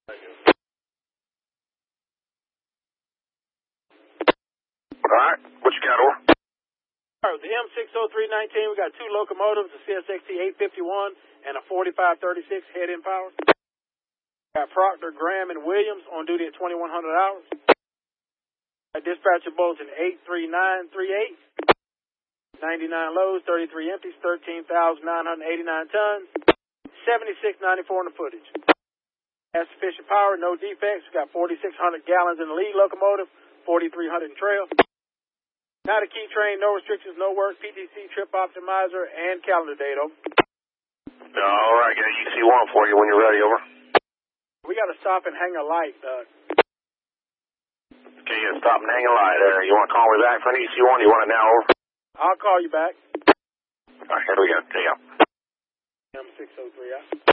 Alright, what you got, or? Alright, the M60319, we got two locomotives, a CSXT 851 and a 4536 head-in power. Got Proctor, Graham, and Williams on duty at 2100 hours. Dispatcher Bolton 83938. 99 loads, 33 empties, 13,989 tons, 7694 in the footage. Has sufficient power, no defects. We got 4,600 gallons in the lead locomotive, 4,300 in trail. Not a key train, no restrictions, no work, PTC, trip optimizer, and calendar date, over. All right, got EC1 for you when you're ready, over. We got to stop and hang a light. Okay, yeah, stop and hang a light there. You want to call me back for an EC1? You want it now, over? I'll call you back. All right, here we go. Take out. M603 out.